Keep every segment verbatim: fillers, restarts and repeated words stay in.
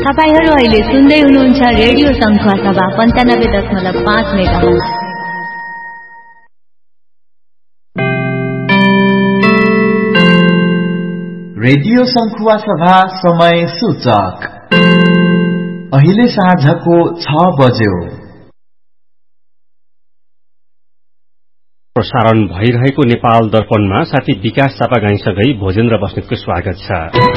तपाईहरु अहिले सुन्दै हुनुहुन्छ रेडियो संखुवा सभा पन्चानब्बे दशमलव पाँच मेगाहर्ज। रेडियो संखुवा सभा समय सूचक अहिले साँझको छ बज्यो। प्रसारण भइरहेको नेपाल दर्पणमा साथी विकास चापागाईसँगै भोजेन्द्र बस्नेतको स्वागत छ।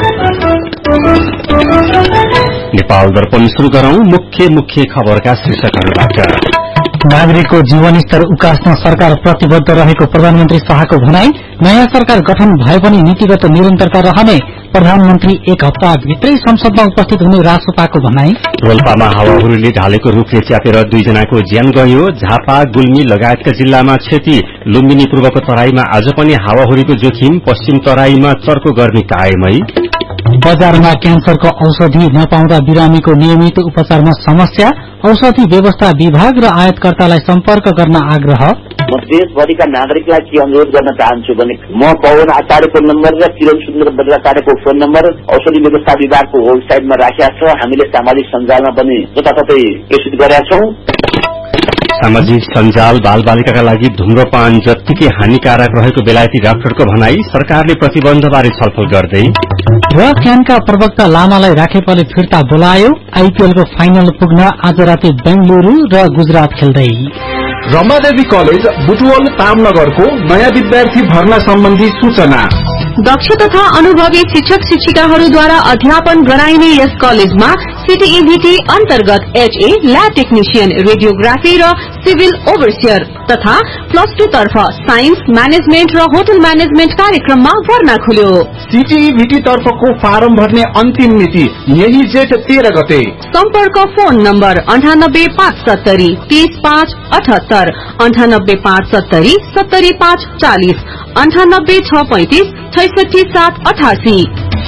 नेपाल दर्पण शुरू गरौं मुख्य मुख्य खबरका शीर्षकहरूबाट। नागरिकको जीवन स्तर उकास्न सरकार प्रतिबद्ध रहेको प्रधानमन्त्री शाहको भनाई। नयाँ सरकार गठन भए पनि नीतिगत निरन्तरता रहने प्रधानमन्त्री एक हप्ता भित्रै संसदमा उपस्थित हुने रासोपाको भनाई। रोल्पामा हावाहुरीले ढालेको रूखले च्यापेर दुईजनाको ज्यान गयो। झापा गुल्मी लगायतका जिल्लामा क्षति। लुम्बिनी पूर्वको तराईमा आज पनि हावाहुरीको जोखिम। पश्चिम तराईमा चर्को गर्मी कायमै। बजारमा क्यान्सरको औषधि नपाउँदा बिरामीको नियमित उपचारमा समस्या। औषधि व्यवस्था विभाग र आयातकर्तालाई सम्पर्क गर्न आग्रह। म देशभरिका नागरिकलाई के अनुरोध गर्न चाहन्छु भने म पवन आचार्यको नम्बर र किरण सुन्दर बज्राचार्यको फोन नम्बर औषधि व्यवस्था विभागको वेबसाइटमा राखेका छौं। हामीले सामाजिक सञ्जालमा पनि जताततै प्रेषित गरेका छौं। सामाजिक सञ्जाल बालबालिकाका लागि धुम्रपान जत्तिकै हानिकारक रहेको बेलायती डाक्टरको भनाई। सरकारले प्रतिबन्धबारे छलफल गर्दै। र क्यानका प्रवक्ता लामालाई राखेपले फिर्ता बोलायो। आईपीएलको फाइनल पुग्न आज राति बेंगलुरू र गुजरात खेल्दै। रमादेवी कलेज बुटवल तामनगरको नयाँ विद्यार्थी भर्ना सम्बन्धी सूचना। दक्ष तथा अनुभवी शिक्षक शिक्षिकाहरूद्वारा अध्यापन गराइने यस कलेजमा सीटीईभीटी अन्तर्गत एचए, ल्याब टेक्निशियन, रेडियोग्राफी र सिभिल ओभरसियर तथा प्लस टू तर्फ साइन्स, म्यानेजमेन्ट र होटल म्यानेजमेन्ट कार्यक्रममा भर्ना खुल्यो। सीटीईभीटी तर्फको फारम भर्ने अन्तिम मिति यही जेठ तेह्र गते। सम्पर्क फोन नम्बर अन्ठानब्बे पाँच सत्तरी तीस पाँच अठहत्तर, अन्ठानब्बे पाँच सत्तरी सत्तरी पाँच चालिस, अन्ठानब्बे छ पैंतीस छैसठी सात अठासी।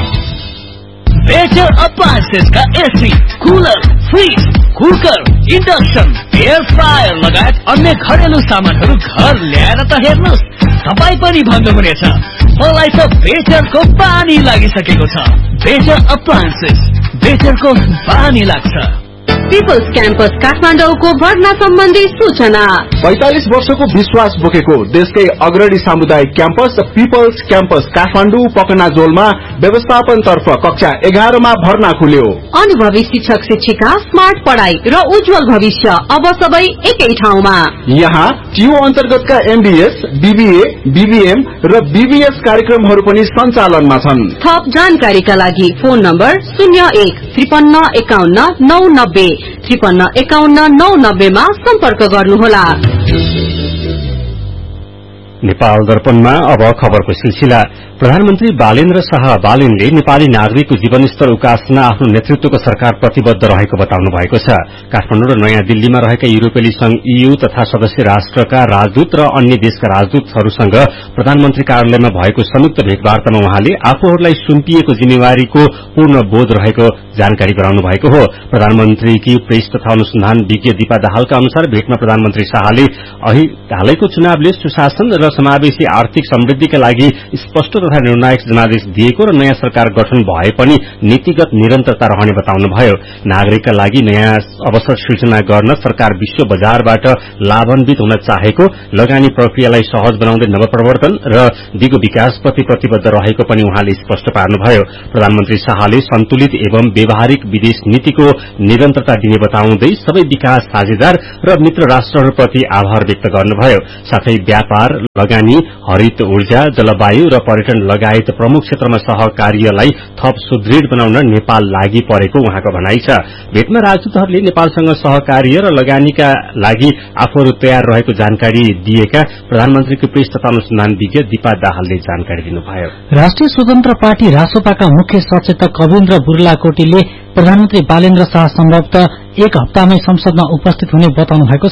बेटर अप्लायन्सेस का AC, cooler, fridge, cooker, induction, air fryer लगायत अन्य घरेलु सामानहरू घर ल्याएर त हेर्नुहोस्, तपाईँ पनि भन्नुहुनेछ मलाई त बेटरको पानी लागिसकेको छ। बेटर अप्लायन्सेस, बेटरको पानी लाग्छ। पिपल्स क्याम्पस काठमाडौँको भर्ना सम्बन्धी सूचना। पैंतालीस वर्षको विश्वास बोकेको देशकै अग्रणी सामुदायिक क्याम्पस पिपल्स क्याम्पस काठमाडौँ पकनाजोलमा व्यवस्थापन तर्फ कक्षा एघारमा भर्ना खुल्यो। अनुभवी शिक्षक शिक्षिका, स्मार्ट पढ़ाई र उज्जवल भविष्य अब सबै एकै ठाउँमा। यहाँ टियू अन्तर्गतका एमबीएस, बीबीए, बीबीएम र बीबीएस कार्यक्रमहरू पनि सञ्चालनमा छन्। थप जानकारीका लागि फोन नम्बर शून्य एक त्रिपन्न एकाउन्न नौ नब्बे त्रिपन्न एकाउन्न नौ नब्बेमा सम्पर्क गर्नुहोला। नेपाल दर्पणमा अब खबरको सिलसिला। प्रधानमन्त्री बालेन्द्र शाह बालेनले नेपाली नागरिकको जीवनस्तर उकास्न आफ्नो नेतृत्वको सरकार प्रतिबद्ध रहेको बताउनु भएको छ। काठमाडौँ र नयाँ दिल्लीमा रहेका युरोपेली संघ ईयू तथा सदस्य राष्ट्रका राजदूत र अन्य देशका राजदूतहरूसँग प्रधानमन्त्री कार्यालयमा भएको संयुक्त भेटवार्तामा उहाँले आफूहरूलाई सुम्पिएको जिम्मेवारीको पूर्ण बोध रहेको जानकारी गराउनु भएको हो। प्रधानमन्त्रीकी प्रेस तथा अनुसन्धान विज्ञ दीपा दाहालका अनुसार भेटमा प्रधानमन्त्री शाहले हालैको चुनावले सुशासन र समावेशी आर्थिक समृद्धिका लागि स्पष्ट तथा निर्णायक जनादेश दिएको र नयाँ सरकार गठन भए पनि नीतिगत निरन्तरता रहने बताउनुभयो। नागरिकका लागि नयाँ अवसर सृजना गर्न सरकार विश्व बजारबाट लाभान्वित हुन चाहेको, लगानी प्रक्रियालाई सहज बनाउँदै नवप्रवर्तन र दिगो विकासप्रति प्रतिबद्ध रहेको पनि उहाँले स्पष्ट पार्नुभयो। प्रधानमन्त्री शाहले सन्तुलित एवं व्यावहारिक विदेश नीतिको निरन्तरता दिने बताउँदै सबै विकास साझेदार र मित्र राष्ट्रहरूप्रति आभार व्यक्त गर्नुभयो। साथै व्यापार, लगानी, हरित ऊर्जा, जलवायु र पर्यटन लगायत प्रमुख क्षेत्रमा सहकार्यलाई थप सुदृढ़ बनाउन नेपाल लागि परेको उहाँको भनाइ छ। भेटमा राजदूतहरूले नेपालसँग सहकार्य र लगानीका लागि आफूहरू तयार रहेको जानकारी दिएका प्रधानमन्त्रीको प्रेस तथा अनुसन्धान विज्ञ दीपा दाहालले जानकारी दिनुभयो। राष्ट्रिय स्वतन्त्र पार्टी रासोपाका मुख्य सचेतक कविन्द्र बुर्लाकोटीले प्रधानमन्त्री बालेन्द्र शाह सम्भवतः एक हप्तामै संसदमा उपस्थित हुने बताउनु भएको छ।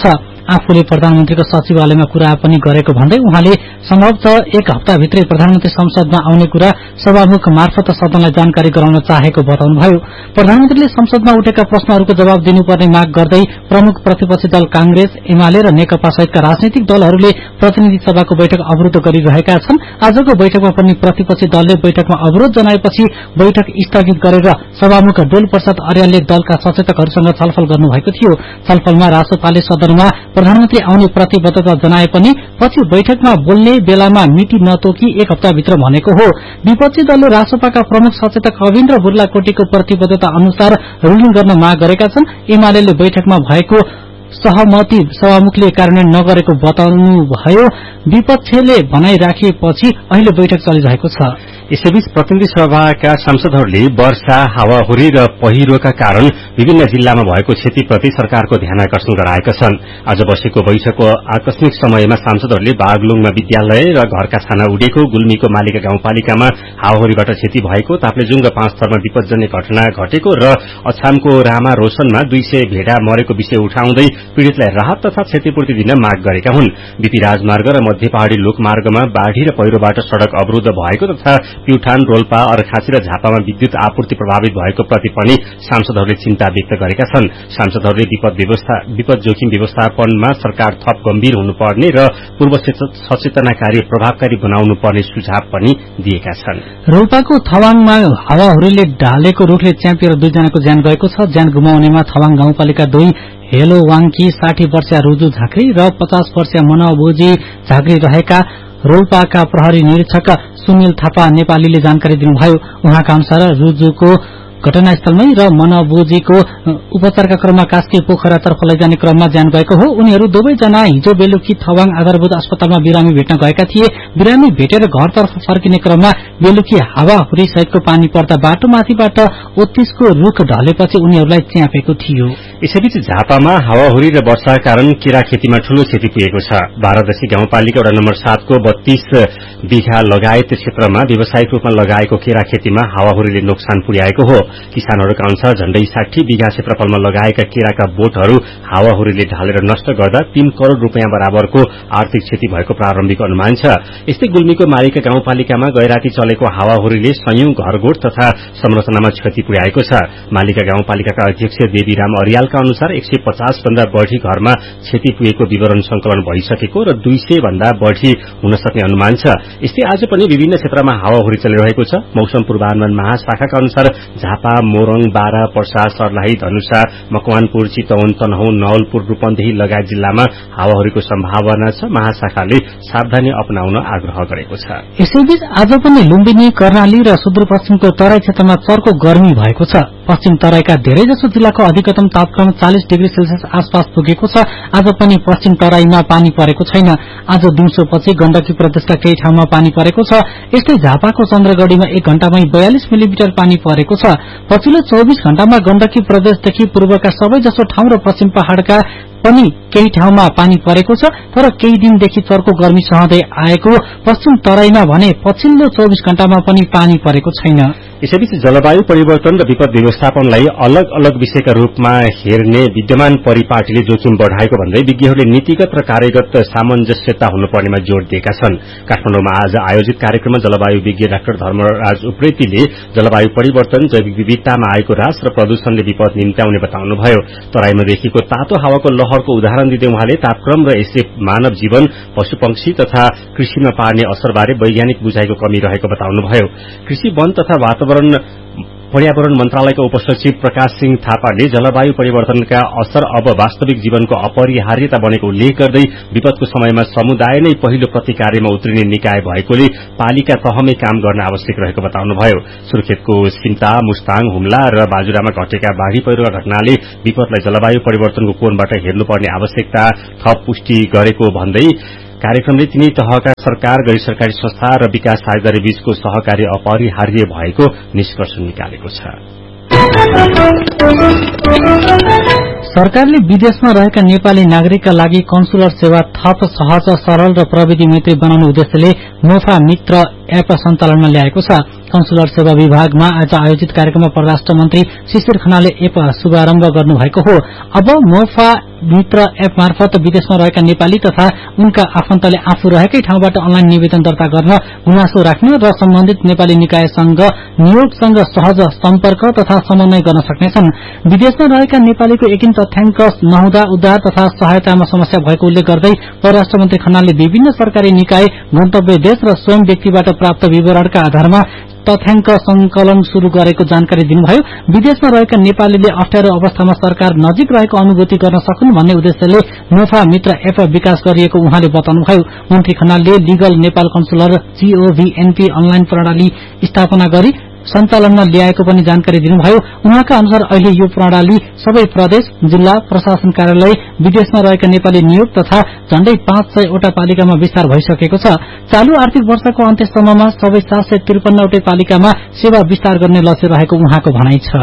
आफूले प्रधानमन्त्रीको सचिवालयमा कुरा पनि गरेको भन्दै उहाँले सम्भवतः एक हप्ताभित्रै प्रधानमन्त्री संसदमा आउने कुरा सभामुख मार्फत सदनलाई जानकारी गराउन चाहेको बताउनुभयो। प्रधानमन्त्रीले संसदमा उठेका प्रश्नहरूको जवाब दिनुपर्ने माग गर्दै प्रमुख प्रतिपक्षी दल कांग्रेस, एमाले र नेकपा सहितका राजनैतिक दलहरूले प्रतिनिधि सभाको बैठक अवरुद्ध गरिरहेका छन्। आजको बैठकमा पनि प्रतिपक्षी दलले बैठकमा अवरोध जनाएपछि बैठक स्थगित गरेर सभामुख डोल प्रसाद अर्यालले दलका सचेतकहरूसँग छलफल गर्नुभएको थियो। छलफलमा रासोपाले सदनमा प्रधानमन्त्री आउने प्रतिबद्धता जनाए पनि पछि बैठकमा बोल्ने बेलामा मिति नतोकी एक हप्ताभित्र भनेको हो। विपक्षी दलले रासोपाका प्रमुख सचेतक अविन्द्र बुर्लाकोटीको प्रतिबद्धता अनुसार रुलिङ गर्न माग गरेका छन्। एमाले बैठकमा भएको सहमति सभामुखले कार्यान्वयन नगरेको बताउनुभयो। विपक्षले भनाई राखिएपछि अहिले बैठक चलिरहेको छ। यसैबीच प्रतिनिधि सभाका सांसदहरूले वर्षा, हावाहुरी र पहिरोका कारण विभिन्न जिल्लामा भएको क्षतिप्रति सरकारको ध्यानाकर्षण गराएका छन्। आज बसेको बैठकको आकस्मिक समयमा सांसदहरूले बागलुङमा विद्यालय र घरका छाना उडेको, गुल्मीको मालिका गाउँपालिकामा हावाहुरीबाट क्षति भएको, ताप्लेजुङ र पाँच थरमा विपदजन्य घटना घटेको र अछामको रामा रोशनमा दुई सय भेडा मरेको विषय उठाउँदै पीड़ितलाई राहत तथा क्षतिपूर्ति दिन माग गरेका हुन्। बीपी राजमार्ग र मध्य पहाड़ी लोकमार्गमा बाढ़ी र पहिरोबाट सड़क अवरुद्ध भएको तथा प्युठान, रोल्पा, अर्खाँची र झापामा विद्युत आपूर्ति प्रभावित भएको प्रति पनि सांसदहरूले चिन्ता व्यक्त गरेका छन्। सांसदहरूले विपद व्यवस्था विपद जोखिम व्यवस्थापनमा सरकार थप गम्भीर हुनुपर्ने र पूर्व सचेतना कार्य प्रभावकारी बनाउनु पर्ने सुझाव पनि दिएका छन्। रोल्पाको थवाङमा हावाहुरीले ढालेको रुखले च्याम्पिएर दुईजनाको ज्यान गएको छ। ज्यान गुमाउनेमा थवाङ गाउँपालिका दुई हेलो वाङकी साठी वर्षीय रुजु झाँक्री र पचास वर्षीय मनबोजी झाँक्री रहेका रोल्पाका प्रहरी निरीक्षक सुनिल थापा नेपालीले जानकारी दिनुभयो। उहाँका अनुसार रुजुको घटनास्थलमै र मनबोजीको उपचारका क्रममा कास्की पोखरातर्फ लैजाने क्रममा ज्यान गएको हो। उनीहरू दुवैजना हिजो बेलुकी थवाङ आधारभूत अस्पतालमा बिरामी भेट्न गएका थिए। बिरामी भेटेर घरतर्फ फर्किने क्रममा बेलुकी हावाहुरी सहितको पानी पर्दा बाटोमाथिबाट उत्तिसको रुख ढलेपछि उनीहरूलाई च्यापेको थियो। यसैबीच झापामा हावाहुरी र वर्षाका कारण केरा खेतीमा ठूलो क्षति पुगेको छ। बाह्रदशी गाउँपालिका वडा नम्बर सातको बत्तीस बिघा लगायत क्षेत्रमा व्यावसायिक रूपमा लगाएको केरा खेतीमा हावाहुरीले नोक्सान पुर्याएको हो। किसानहरूका अनुसार झण्डै साठी बिघा क्षेत्रफलमा लगाएका केराका बोटहरू हावाहुरीले ढालेर नष्ट गर्दा तीन करोड़ रूपियाँ बराबरको आर्थिक क्षति भएको प्रारम्भिक अनुमान छ। यस्तै गुल्मीको मालिका गाउँपालिकामा गैराती चलेको हावाहुरीले सयौं घरगोठ तथा संरचनामा क्षति पुर्याएको छ। मालिका गाउँपालिकाका अध्यक्ष देवीराम अर्यालका अनुसार एक सय पचास भन्दा बढ़ी घरमा क्षति पुगेको विवरण संकलन भइसकेको र दुई सय भन्दा बढ़ी हुन सक्ने अनुमान छ। यस्तै आज पनि विभिन्न क्षेत्रमा हावाहुरी चलिरहेको छ। मौसम पूर्वानुमान महाशाखाका अनुसार झापा, मोरङ, बारा, पर्सा, सर्लाही, धनुषा, मकवानपुर, चितवन, तनहुँ, नवलपुर, रूपन्देही लगायत जिल्लामा हावाहुरीको सम्भावना छ। महाशाखाले सावधानी अपनाउन आग्रह गरेको छ। यसैबीच आज पनि लुम्बिनी, कर्णाली र सुदूरपश्चिमको तराई क्षेत्रमा चर्को गर्मी भएको छ। पश्चिम तराईका धेरैजसो जिल्लाको अधिकतम तापक्रम चालीस डिग्री सेल्सियस आसपास पुगेको छ। आज पनि पश्चिम तराईमा पानी परेको छैन। आज दिउँसोपछि गण्डकी प्रदेशका केही ठाउँमा पानी परेको छ। यस्तै झापाको चन्द्रगढ़ीमा एक घण्टामै बयालिस मिलिमिटर पानी परेको छ। पछिल्लो चौबीस घण्टामा गण्डकी प्रदेशदेखि पूर्वका सबैजसो ठाउँ र पश्चिम पहाड़का पनि केही ठाउँमा पानी परेको छ। तर केही दिनदेखि चर्को गर्मी सहँदै आएको पश्चिम तराईमा भने पछिल्लो चौबीस घण्टामा पनि पानी परेको छैन। यसैबीच जलवायु परिवर्तन र विपद व्यवस्थापनलाई अलग अलग विषयका रूपमा हेर्ने विद्यमान परिपाटीले जोखिम बढ़ाएको भन्दै विज्ञहरूले नीतिगत र कार्यगत सामञ्जस्यता हुनुपर्नेमा जोड़ दिएका छन्। काठमाडौँमा आज आयोजित कार्यक्रममा जलवायु विज्ञ डाक्टर धर्मराज उप्रेतीले जलवायु परिवर्तन, जैविक विविधतामा आएको ह्रास र प्रदूषणले विपद निम्त्याउने बताउनुभयो। तराईमा देखिएको तातो हावाको लहरको उदाहरण दिँदै उहाँले तापक्रम र यसले मानव जीवन, पशुपक्षी तथा कृषिमा पार्ने असरबारे वैज्ञानिक बुझाइको कमी रहेको बताउनुभयो। कृषि, वन तथा वातावरण पर्यावरण मन्त्रालयका उपसचिव प्रकाश सिंह थापाले जलवायु परिवर्तनका असर अब वास्तविक जीवनको अपरिहार्यता बनेको उल्लेख गर्दै विपदको समयमा समुदाय नै पहिलो प्रतिकार्यमा उत्रिने निकाय भएकोले पालिका तहमै काम गर्न आवश्यक रहेको बताउनुभयो। सुर्खेतको सिम्ता, मुस्ताङ, हुम्ला र बाजुरामा घटेका बाढ़ी पहिरोका घटनाले विपदलाई जलवायु परिवर्तनको कोणबाट हेर्नुपर्ने आवश्यकता थप पुष्टि गरेको भन्दै कार्यक्रमले तिनै तहका सरकार, गैर सरकारी संस्था र विकास साझेदारी बीचको सहकार्य अपरिहार्य भएको निष्कर्ष निकालेको छ। सरकारले विदेशमा रहेका नेपाली नागरिकका लागि कन्सुलर सेवा थप सहज, सरल र प्रविधि मैत्री बनाउने उद्देश्यले मोफा मित्र एप सञ्चालनमा ल्याएको छ। कन्सुलर सेवा विभागमा आज आयोजित कार्यक्रममा परराष्ट्र मन्त्री शिशिर खनालले एप शुभारम्भ गर्नुभएको हो। अब मोफा मित्र एप मार्फत विदेशमा रहेका नेपाली तथा उनका आफन्तले आफू रहेकै ठाउँबाट अनलाइन निवेदन दर्ता गर्न, गुनासो राख्न र सम्बन्धित नेपाली निकायसँग नियोगसँग सहज सम्पर्क तथा समन्वय गर्न सक्नेछन्। विदेशमा रहेका नेपालीको एकिन तथ्याङ्क नहुँदा उद्धार तथा सहायतामा समस्या भएको उल्लेख गर्दै परराष्ट्र मन्त्री खनालले विभिन्न सरकारी निकाय, गन्तव्य देश र स्वयं व्यक्तिबाट प्राप्त विवरणका आधारमा तथ्याङ्क संकलन शुरू गरेको जानकारी दिनुभयो। विदेशमा रहेका नेपालीले अप्ठ्यारो अवस्थामा सरकार नजिक रहेको अनुभूति गर्न सकुन् भन्ने उद्देश्यले मोफा मित्र एप विकास गरिएको उहाँले बताउनुभयो। मन्त्री खनालले लिगल नेपाल कन्सुलर जीओभीएनपी अनलाइन प्रणाली स्थापना गरी सञ्चालनमा ल्याएको पनि जानकारी दिनुभयो। उहाँका अनुसार अहिले यो प्रणाली सबै प्रदेश, जिल्ला प्रशासन कार्यालय, विदेशमा रहेका नेपाली नियोग तथा झण्डै पाँच सय वटा पालिकामा विस्तार भइसकेको छ। चालू आर्थिक वर्षको अन्त्यसम्ममा सबै सात सय त्रिपन्न वटै पालिकामा सेवा विस्तार गर्ने लक्ष्य रहेको उहाँको भनाइ छ।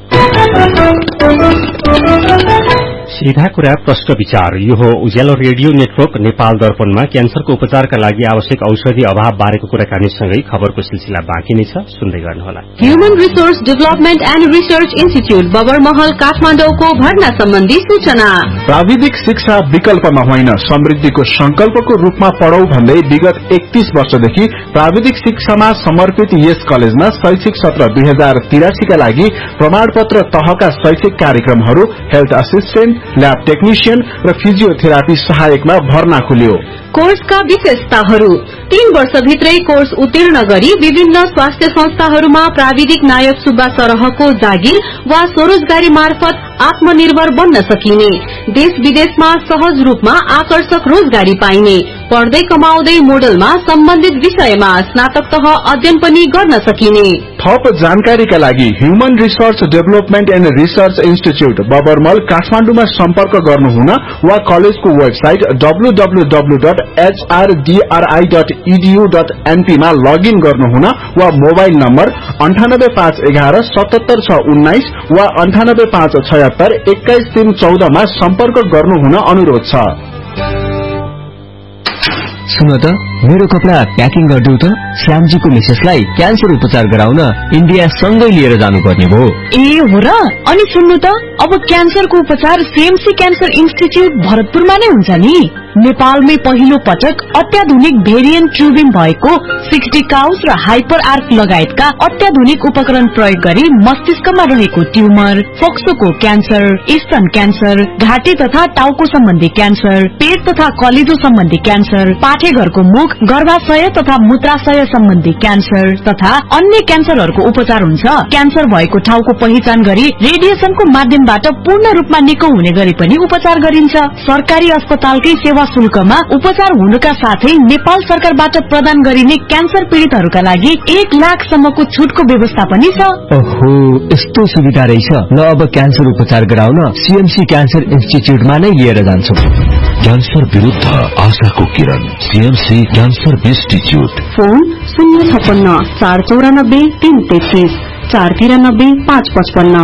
सीधा कुरा प्रश्न विचार। यो हो उज्यालो रेडियो नेटवर्क नेपाल दर्पणमा क्यान्सरको उपचारका लागि आवश्यक औषधि अभाव बारेको कुराकानीसँगै खबरको सिलसिला बाँकी नै छ, सुन्दै गर्नुहोला। Human resource development and research institute Babarmahal काठमाडौँको भर्ना सम्बन्धी सूचना। प्राविधिक शिक्षा विकल्पमा होइन, समृद्धिको संकल्पको रूपमा पढौं भन्दै विगत एकतीस वर्षदेखि प्राविधिक शिक्षामा समर्पित यस कलेजमा शैक्षिक सत्र दुई हजार तिरासीका लागि प्रमाणपत्र तहका शैक्षिक कार्यक्रमहरू, हेल्थ असिस्टेन्ट, ल्याब टेक्निशियन र फिजियोथेरापी सहायकमा भर्ना खुल्यो। कोर्सका विशेषताहरू: तीन वर्षभित्रै कोर्स उत्तीर्ण गरी विभिन्न स्वास्थ्य संस्थाहरूमा प्राविधिक नायक सुब्बा सरहको जागिर वा स्वरोजगारी मार्फत आत्मनिर्भर बन्न सकिने, देश विदेशमा सहज रूपमा आकर्षक रोजगारी पाइने, पढ्दै कमाउँदै मोडलमा सम्बन्धित विषयमा स्नातक तह अध्ययन पनि गर्न सकिने। थप जानकारीका लागि human research development and research institute बबरमल काठमाडौँमा सम्पर्क गर्नुहुन वा कलेजको website W W W dot H R D R I dot E D you dot an P मा लगइन गर्नुहुन वा मोबाइल नम्बर अन्ठानब्बे पाँच एघार सतहत्तर छ उन्नाइस वा अन्ठानब्बे पाँच छयत्तर एक्काइस तीन चौधमा सम्पर्क गर्नुहुन अनुरोध छ। सुन त, मेरो कपडा प्याकिङ गरिदेऊ त। श्यामजीको मिसेसलाई क्यान्सर उपचार गराउन इन्डिया सँगै लिएर जानुपर्ने भयो। ए हो र? अनि सुन्नु त, अब क्यान्सरको उपचार सीएमसी क्यान्सर इन्स्टिच्यूट भरतपुरमा नै हुन्छ नि। नेपालमै पहिलो पटक अत्याधुनिक भेरिएन्ट ट्युबिङ भएको सिक्सटी काउस र हाइपर आर्क लगायतका अत्याधुनिक उपकरण प्रयोग गरी मस्तिष्कमा रहेको ट्युमर, फोक्सोको क्यान्सर, स्तन क्यान्सर, घाँटी तथा टाउको सम्बन्धी क्यान्सर, पेट तथा कलेजो सम्बन्धी क्यान्सर, पाठेघरको मुख, गर्भाशय तथा मूत्राशय सम्बन्धी क्यान्सर तथा अन्य क्यान्सरहरूको उपचार हुन्छ। क्यान्सर भएको ठाउँको पहिचान गरी रेडिएसनको माध्यमबाट पूर्ण रूपमा निको हुने गरी पनि उपचार गरिन्छ। सरकारी अस्पतालकै सेवा शुल्कमा उपचार हुनुका साथै नेपाल सरकारबाट प्रदान गरिने क्यान्सर पीड़ितहरूका लागि एक लाख सम्मको छुटको व्यवस्था पनि छ। ओहो, यस्तो सुविधा रहेछ। ल अब क्यान्सर उपचार गराउन सीएमसी क्यान्सर इन्स्टिच्यूटमा नै लिएर जान्छौं। क्यान्सर विरुद्ध आशाको किरण, सीएमसी क्यान्सर इन्स्टिच्यूट। फोन शून्य छपन्न चार चौरानब्बे तीन तेत्तीस चार तिरानब्बे पाँच पचपन्न।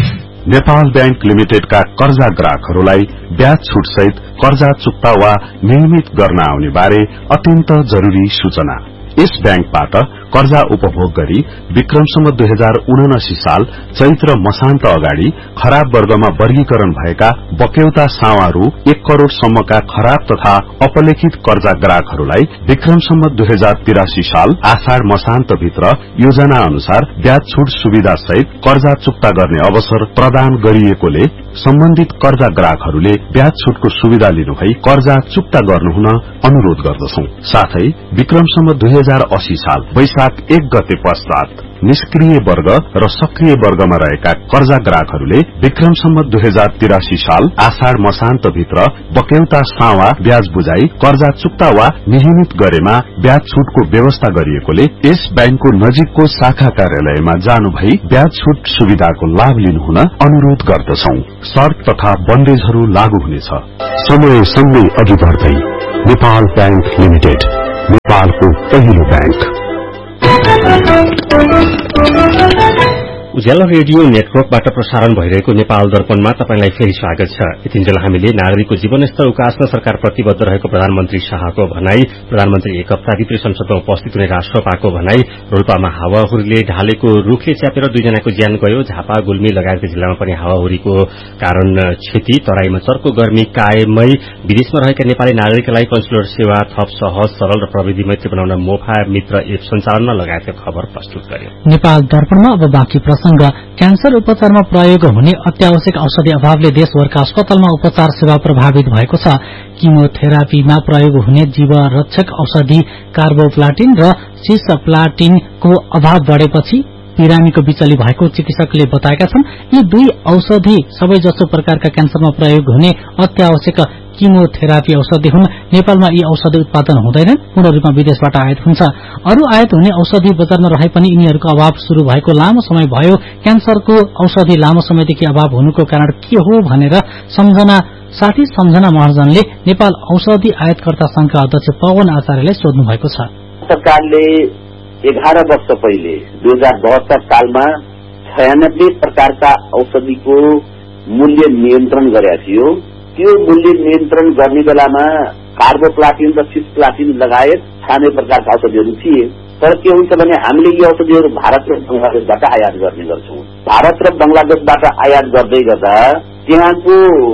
नेपाल बैंक लिमिटेडका कर्जा ग्राहकहरूलाई ब्याज छुट सहित कर्जा चुक्ता वा नियमित गर्न आउने बारे अत्यन्त जरूरी सूचना। यस बैंकबाट कर्जा उपभोग गरी विक्रमसम्म दुई हजार उनासी साल चैत्र मसान्त अगाडि खराब वर्गमा वर्गीकरण भएका बक्यौता सावारू एक करोड़ सम्मका खराब तथा अपलेखित कर्जा ग्राहकहरूलाई विक्रमसम्म दुई हजार तिरासी साल आषाढ़ मसान्त भित्र योजना अनुसार ब्याज छुट सुविधा सहित कर्जा चुक्ता गर्ने अवसर प्रदान गरिएकोले सम्बन्धित कर्जा ग्राहकहरूले ब्याज छुटको सुविधा लिनुभई कर्जा चुक्ता गर्नुहुन अनुरोध गर्दछौं। साथै विक्रमसम्म दुई हजार अस्सी साल वैशाख एक गते पश्चात निष्क्रिय वर्ग र सक्रिय वर्गमा रहेका कर्जा ग्राहकहरूले विक्रमसम्म दुई हजार तिरासी साल आषाढ़ मसान्त भित्र बक्यौता सावा ब्याज बुझाई कर्जा चुक्ता वा नियमित गरेमा ब्याज छुटको व्यवस्था गरिएकोले यस बैंकको नजिकको शाखा कार्यालयमा जानु भई ब्याज छुट सुविधाको लाभ लिनुहुन अनुरोध गर्दछौं। शर्त तथा बन्देजहरू लागू हुनेछ। समय सँगै अघि बढ्दै नेपाल बैंक लिमिटेड, नेपालको पहिलो बैंक। उज्यालो रेडियो नेटवर्कबाट प्रसारण भइरहेको नेपाल दर्पणमा तपाईंलाई फेरि स्वागत छ। यतिन्जेल हामीले नागरिकको जीवनस्तर उकास्न सरकार प्रतिबद्ध रहेको प्रधानमन्त्री शाहको भनाई, प्रधानमन्त्री एक हप्ताभित्रै संसदमा उपस्थित हुने राष्ट्रपाको भनाई, रोल्पामा हावाहुरीले ढालेको रूखले च्यापेर दुईजनाको ज्यान गयो, झापा गुल्मी लगायतका जिल्लामा पनि हावाहुरीको कारण क्षति, तराईमा चर्को गर्मी कायमै, विदेशमा रहेका नेपाली नागरिकलाई कन्सुलर सेवा थप सहज सरल र प्रविधि मैत्री बनाउन मोफा मित्र एप सञ्चालनमा लगायतका खबर प्रस्तुत गर्यो। नेपाल दर्पणमा अब बाँकी प्रसंग। क्यान्सर उपचारमा प्रयोग हुने अत्यावश्यक औषधि अभावले देशभरका अस्पतालमा उपचार सेवा प्रभावित भएको छ। किमोथेरापीमा प्रयोग हुने जीवरक्षक औषधि कार्बोप्लाटिन र सिसप्लाटिनको अभाव बढेपछि बिरामीको बिचली भएको चिकित्सकले बताएका छन्। यी दुई औषधि सबैजसो प्रकारका क्यान्सरमा प्रयोग हुने अत्यावश्यक किमोथेरापी औषधि हुन्। नेपालमा यी औषधि उत्पादन हुँदैनन्, पूर्ण रूपमा विदेशबाट आयात हुन्छ। अरू आयात हुने औषधि बजारमा रहे पनि यिनीहरूको अभाव शुरू भएको लामो समय भयो। क्यान्सरको औषधि लामो समयदेखि अभाव हुनुको कारण के हो भनेर सम्झना साथी सम्झना महर्जनले नेपाल औषधि आयातकर्ता संघका अध्यक्ष पवन आचार्यलाई सोध्नु भएको छ। सरकारले एघार वर्ष पहिले दुई हजार बहत्तर सालमा छयानब्बे प्रकारका औषधिको मूल्य नियन्त्रण गरेका थियो। त्यो मूल्य नियन्त्रण गर्ने बेलामा कार्बोप्लाटिन र सिसप्लाटिन लगायत छाने प्रकारका औषधिहरू थिए। तर के हुन्छ भने हामीले यी औषधिहरू भारत र बंगलादेशबाट आयात गर्ने गर्छौं। भारत र बंगलादेशबाट आयात गर्दै गर्दा त्यहाँको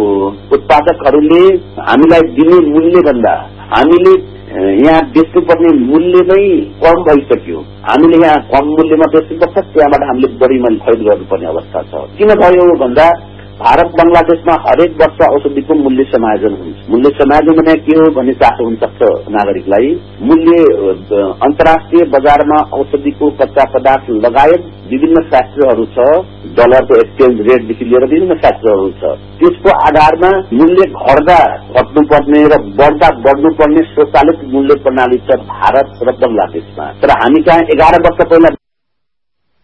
उत्पादकहरूले हामीलाई दिने मूल्य भन्दा हामीले यहाँ बेच्नुपर्ने मूल्य नै कम भइसक्यो। हामीले यहाँ कम मूल्यमा बेच्नुपर्छ, त्यहाँबाट हामीले बढी मूल्य खरिद गर्नुपर्ने अवस्था छ। किन भयो भन्दा भारत बंगलादेशमा हरेक वर्ष औषधिको मूल्य समायोजन हुन्छ। मूल्य समायोजन भने के हो भन्ने चासो हुन सक्छ नागरिकलाई। मूल्य अन्तर्राष्ट्रिय बजारमा औषधिको कच्चा पदार्थ लगायत विभिन्न शास्त्रहरू छ, डलरको एक्सचेन्ज रेटदेखि लिएर विभिन्न शास्त्रहरू छ। त्यसको आधारमा मूल्य घट्दा घट्नुपर्ने र बढ्दा बढ्नुपर्ने स्वचालित मूल्य प्रणाली छ भारत र बंगलादेशमा। तर हामी कहाँ एघार वर्ष पहिला